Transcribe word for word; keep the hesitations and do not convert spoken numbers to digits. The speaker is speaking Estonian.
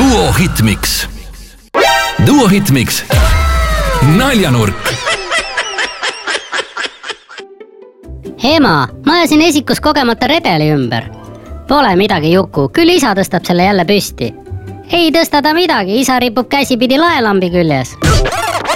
Duo Hitmix. Duo Hitmix. Naljanurk. Ema, ma ajasin esikus kogemata redeli ümber. Pole midagi, Juku, küll isa tõstab selle jälle püsti. Ei tõsta ta midagi, isa ripub käsipidi laelambi küljes.